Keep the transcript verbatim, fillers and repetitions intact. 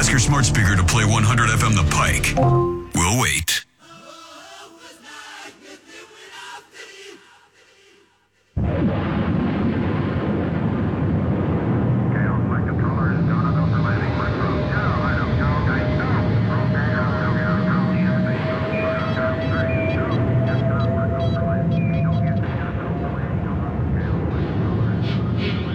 Ask your smart speaker to play one hundred F M The Pike. We'll wait.